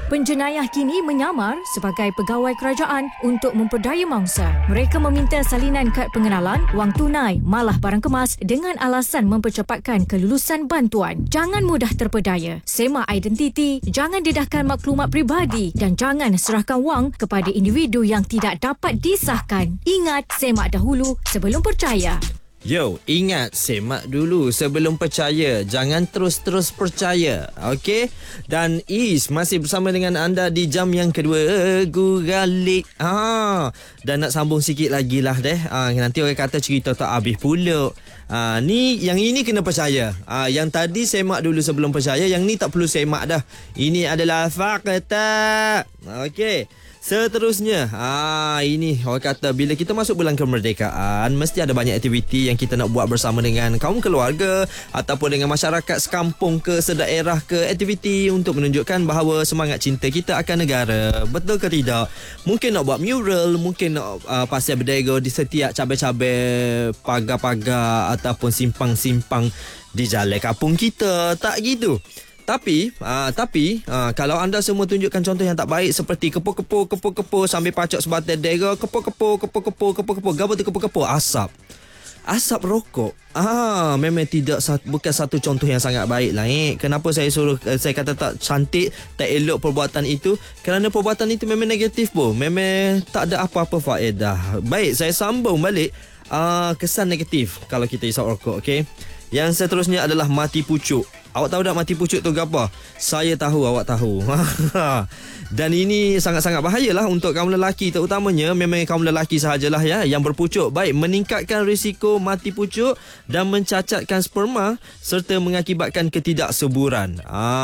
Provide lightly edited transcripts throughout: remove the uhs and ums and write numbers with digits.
Penjenayah kini menyamar sebagai pegawai kerajaan untuk memperdaya mangsa. Mereka meminta salinan kad pengenalan, wang tunai, malah barang kemas dengan alasan mempercepatkan kelulusan bantuan. Jangan mudah terpedaya. Semak identiti, jangan dedahkan maklumat peribadi dan jangan serahkan wang kepada individu yang tidak dapat disahkan. Ingat, semak dahulu sebelum percaya. Yo, ingat, semak dulu sebelum percaya. Jangan terus-terus percaya. Okey? Dan Is masih bersama dengan anda di jam yang kedua. Guralik. Dan nak sambung sikit lagi lah deh. Nanti orang kata cerita tak habis pula. Yang ini kena percaya. Yang tadi semak dulu sebelum percaya. Yang ni tak perlu semak dah. Ini adalah fakta. Okey. Seterusnya, ini orang kata bila kita masuk bulan kemerdekaan, mesti ada banyak aktiviti yang kita nak buat bersama dengan kaum keluarga ataupun dengan masyarakat sekampung ke, sedaerah ke, aktiviti untuk menunjukkan bahawa semangat cinta kita akan negara. Betul ke tidak? Mungkin nak buat mural, mungkin nak pasang bendera di setiap cabai-cabai, pagar-pagar ataupun simpang-simpang di jalan kampung kita. Tak gitu. Tapi kalau anda semua tunjukkan contoh yang tak baik seperti kepo sambil pacak sebatai dera, kepo gapo tu kepo asap rokok. Memang bukan satu contoh yang sangat baik lah. Kenapa saya kata tak cantik, tak elok perbuatan itu? Kerana perbuatan itu memang negatif pun. Memang tak ada apa-apa faedah. Baik, saya sambung balik kesan negatif kalau kita isap rokok, okey? Yang seterusnya adalah mati pucuk. Awak tahu tak mati pucuk tu apa? Saya tahu, awak tahu. Dan ini sangat-sangat bahayalah untuk kaum lelaki terutamanya. Memang kaum lelaki sahajalah ya yang berpucuk. Baik, meningkatkan risiko mati pucuk dan mencacatkan sperma serta mengakibatkan ketidaksuburan.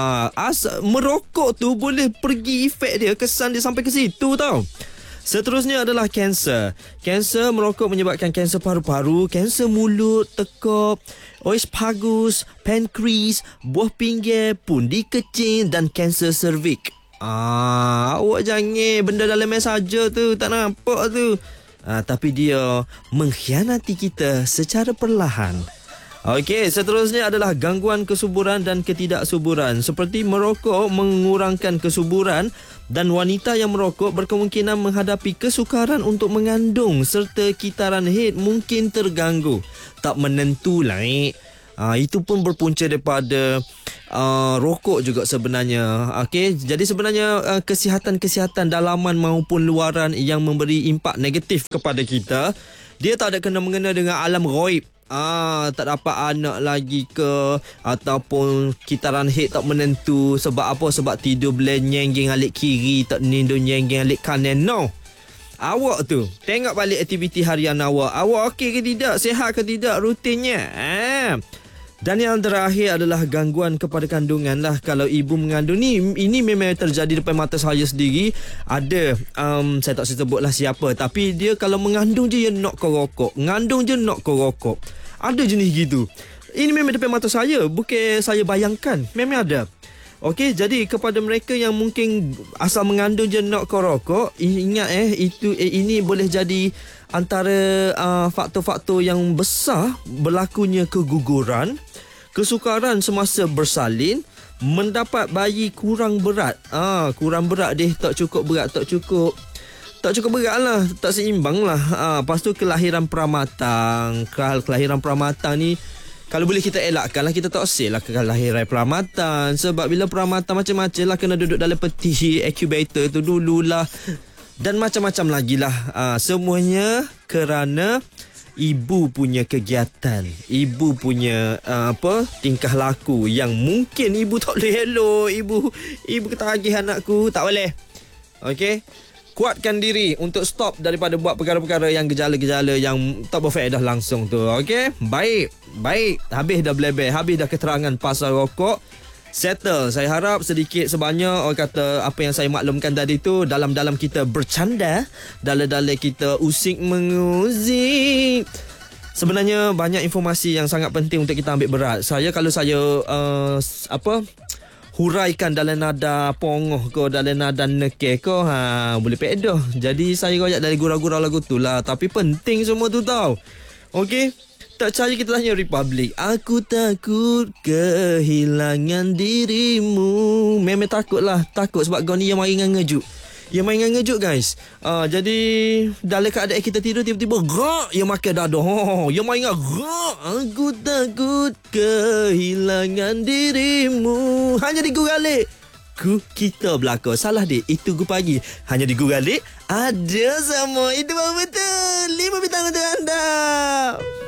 Merokok tu boleh pergi efek dia, kesan dia sampai ke situ tau. Seterusnya adalah kanser. Kanser merokok menyebabkan kanser paru-paru, kanser mulut, tekop, oesophagus, pankreas, buah pinggir, pundi kecil dan kanser cervix. Awak jangan benda dalam mes saja tu, tak nampak tu. Tapi dia mengkhianati kita secara perlahan. Okey, seterusnya adalah gangguan kesuburan dan ketidaksuburan. Seperti merokok mengurangkan kesuburan dan wanita yang merokok berkemungkinan menghadapi kesukaran untuk mengandung serta kitaran haid mungkin terganggu. Tak menentu lah. Itu pun berpunca daripada rokok juga sebenarnya. Okey, jadi sebenarnya kesihatan-kesihatan dalaman maupun luaran yang memberi impak negatif kepada kita, dia tak ada kena-mengena dengan alam ghaib. Tak dapat anak lagi ke, ataupun kitaran haid tak menentu. Sebab apa? Sebab tidur belenyeng alik kiri, tak nindu nyeng alik kanan. No. Awak tu tengok balik aktiviti harian awak. Awak okey ke tidak? Sihat ke tidak rutinnya? Dan yang terakhir adalah gangguan kepada kandungan lah. Kalau ibu mengandung ni, ini memang terjadi depan mata saya sendiri. Ada, saya tak sebutlah siapa, tapi dia kalau mengandung je dia nak rokok. Mengandung je nak rokok. Ada jenis gitu. Ini memang depan mata saya, bukan saya bayangkan. Memang ada. Okey, jadi kepada mereka yang mungkin asal mengandung je nak rokok, ingat ini boleh jadi antara faktor-faktor yang besar berlakunya keguguran, kesukaran semasa bersalin, mendapat bayi kurang berat. Kurang berat dia, tak cukup berat lah, tak seimbang lah. Lepas tu kelahiran pramatang. Kelahiran pramatang ni kalau boleh kita elakkan lah, kita tak usah lah kelahiran pramatang. Sebab bila pramatang macam-macam lah, kena duduk dalam peti incubator tu dululah. Dan macam-macam lagi lah. Semuanya kerana ibu punya kegiatan, ibu punya tingkah laku yang mungkin ibu tak boleh elok. Ibu ketagih anakku, tak boleh. Okey, kuatkan diri untuk stop daripada buat perkara-perkara yang gejala-gejala yang tak berfaedah langsung tu. Okey, baik. Habis dah blebel, habis dah keterangan pasal rokok. Settle. Saya harap sedikit sebanyak orang kata apa yang saya maklumkan tadi tu dalam-dalam kita bercanda, dalam-dalam kita usik menguzik. Sebenarnya banyak informasi yang sangat penting untuk kita ambil berat. Kalau saya huraikan dalam nada pongoh ke, dalam nada nekeh ke, boleh pedoh. Jadi saya royak dari gurau-gurau lagu tu lah. Tapi penting semua tu tau. Okey. Tak percaya kita tanya Republic. Aku takut kehilangan dirimu. Memang takut lah. Takut sebab kau ni yang main ngejut. Yang main ngejut guys. Jadi dalam keadaan kita tidur tiba-tiba gerak yang makan dada. Yang main gerak. Aku takut kehilangan dirimu. Hanya di Guralik. Kita belakang. Salah dik. Itu Gu Pagi. Hanya di Guralik. Ada semua. Itu betul. 5 bintang untuk anda.